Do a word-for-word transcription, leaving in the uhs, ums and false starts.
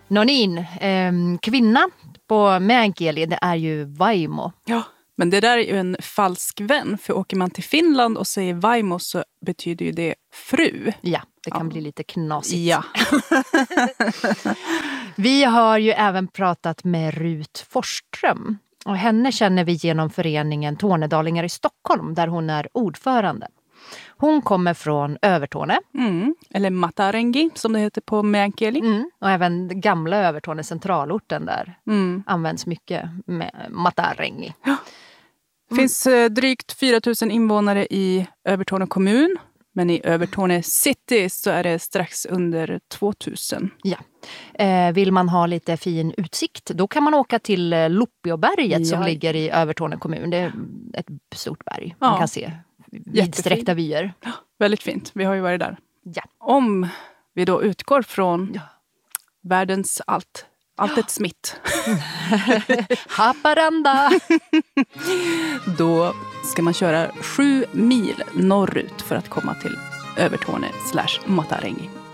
Nonin, eh, kvinna på meänkieli, det är ju vaimo. Ja, men det där är ju en falsk vän. För åker man till Finland och säger vaimo så betyder ju det fru. Ja, det kan ja. bli lite knasigt. Ja. Vi har ju även pratat med Rut Forsström. Och henne känner vi genom föreningen Tornedalingar i Stockholm där hon är ordförande. Hon kommer från Övertorne. Mm. Eller Matarengi som det heter på meänkieli. Mm. Och även gamla Övertorne, centralorten där, mm. används mycket med Matarengi. Ja. Det finns eh, drygt fyra tusen invånare i Övertorne kommun. Men i Övertorne city så är det strax under två tusen. Ja. Eh, vill man ha lite fin utsikt, då kan man åka till eh, Loppioberget ja. som ligger i Övertorne kommun. Det är ett stort berg. Man ja. kan se vidsträckta vyer. Ja, väldigt fint. Vi har ju varit där. Ja. Om vi då utgår från ja. världens allt, allt ett smitt. Haparanda! Då ska man köra sju mil norrut för att komma till Övertorne slash Matarengi.